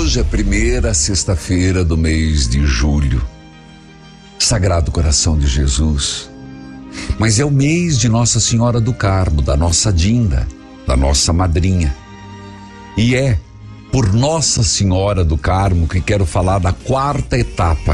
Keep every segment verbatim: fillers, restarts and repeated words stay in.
Hoje é a primeira sexta-feira do mês de julho. Sagrado Coração de Jesus. Mas é o mês de Nossa Senhora do Carmo, da nossa Dinda, da nossa madrinha. E é por Nossa Senhora do Carmo que quero falar da quarta etapa.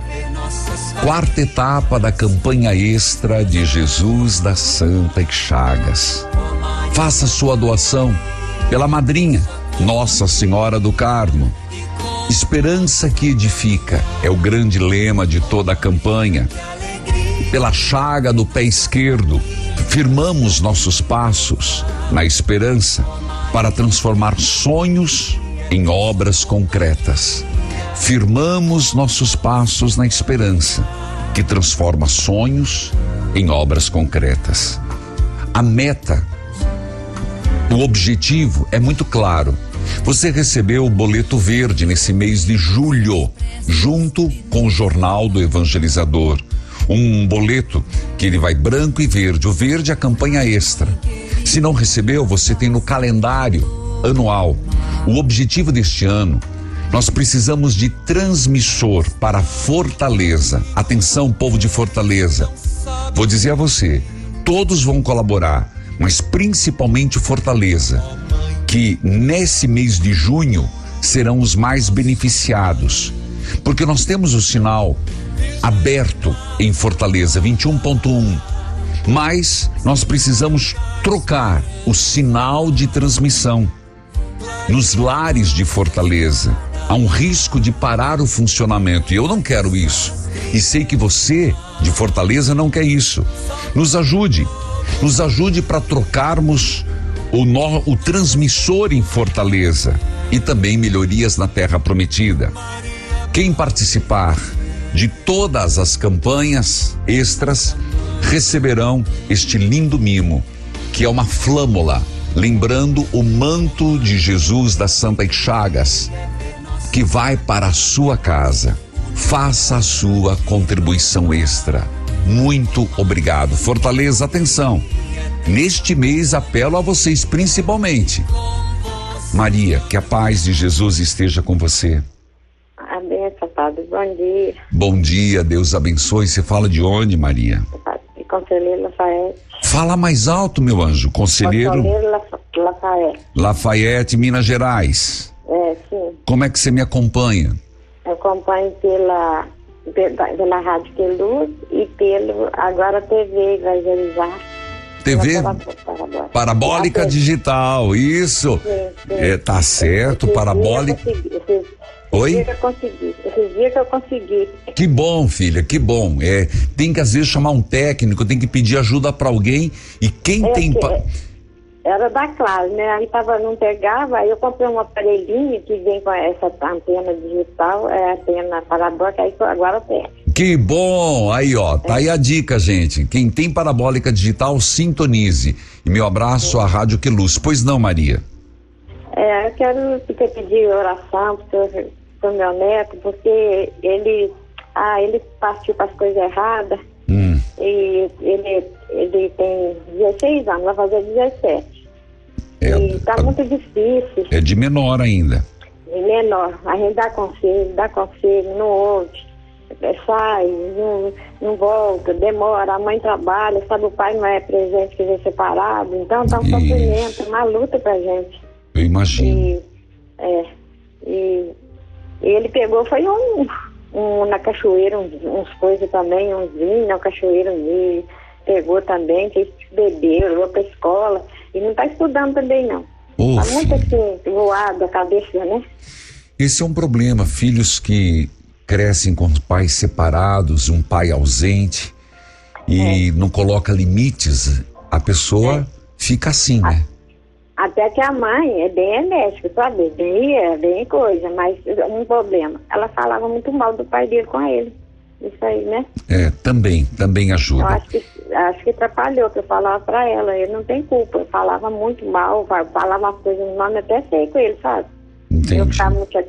Quarta etapa da campanha extra de Jesus das Santas Chagas. Faça sua doação pela madrinha, Nossa Senhora do Carmo. Esperança que edifica é o grande lema de toda a campanha. Pela chaga do pé esquerdo, firmamos nossos passos na esperança para transformar sonhos em obras concretas. Firmamos nossos passos na esperança que transforma sonhos em obras concretas. A meta, o objetivo é muito claro. Você recebeu o boleto verde nesse mês de julho, junto com o Jornal do Evangelizador. Um boleto que ele vai branco e verde. O verde é a campanha extra. Se não recebeu, você tem no calendário anual. O objetivo deste ano, nós precisamos de transmissor para Fortaleza. Atenção, povo de Fortaleza. Vou dizer a você, todos vão colaborar, mas principalmente Fortaleza, que nesse mês de junho serão os mais beneficiados, porque nós temos o sinal aberto em Fortaleza, vinte e um ponto um, mas nós precisamos trocar o sinal de transmissão. Nos lares de Fortaleza há um risco de parar o funcionamento e eu não quero isso, e sei que você de Fortaleza não quer isso. Nos ajude, nos ajude para trocarmos o, no, o transmissor em Fortaleza e também melhorias na Terra Prometida. Quem participar de todas as campanhas extras receberão este lindo mimo, que é uma flâmula, lembrando o manto de Jesus das Santas Chagas, que vai para a sua casa. Faça a sua contribuição extra. Muito obrigado. Fortaleza, atenção. Neste mês apelo a vocês principalmente. Maria, que a paz de Jesus esteja com você. Amém, Padre. Bom dia. Bom dia, Deus abençoe. Você fala de onde, Maria? De Conselheiro Lafayette. Fala mais alto, meu anjo. Conselheiro, Conselheiro Laf- Lafayette. Lafayette, Minas Gerais. É, sim. Como é que você me acompanha? Eu acompanho pela, pela, pela Rádio Queluz e pelo, agora T V Evangelizar. T V Parabólica. Parabólica Digital, isso. Sim, sim. É, tá certo, Esses parabólica. dias eu consegui, esses- Oi? Esses dias que eu consegui. Esses dias que eu consegui. Que bom, filha, que bom. É, tem que às vezes chamar um técnico, tem que pedir ajuda pra alguém e quem É tem que- pa- Era da Claro, né? Aí tava, não pegava, aí eu comprei um aparelhinho que vem com essa antena digital, é antena parabólica, aí agora tem. Que bom, aí ó, tá aí a dica, gente. Quem tem parabólica digital, sintonize. E meu abraço à Rádio Queluz. Pois não, Maria? É, eu quero te pedir oração pro, seu, pro meu neto, porque ele, ah, ele partiu para as coisas erradas. Hum. E ele, ele tem dezesseis anos, vai fazer dezessete. É, e tá tá- muito difícil. é de menor ainda. E menor, a gente dá conselho, dá conselho, não ouve, é, sai, não, não volta, demora, a mãe trabalha, sabe, o pai não é presente, que vem separado, então tá um Ixi. sofrimento, uma luta pra gente. Eu imagino. E, é, e, e ele pegou, foi um, um na cachoeira, uns, uns coisas também, uns vinhos na cachoeira, e pegou também, fez beber, levou pra escola, e não tá estudando também não. Ô, Tá muito filho, assim, voado a cabeça, né? esse é um problema, filhos que crescem com pais separados, um pai ausente e não coloca limites, a pessoa fica assim, né? Até que a mãe é bem enérgica, sabe? Bem, é bem coisa, mas um problema. Ela falava muito mal do pai dele com ele. Isso aí, né? É, também, também Eu ajuda. acho que, acho que atrapalhou, que eu falava pra ela. Ele não tem culpa. Eu falava muito mal, fa- falava as coisas no nome até sei com ele, sabe? Eu Entendi. ficava muito chateada.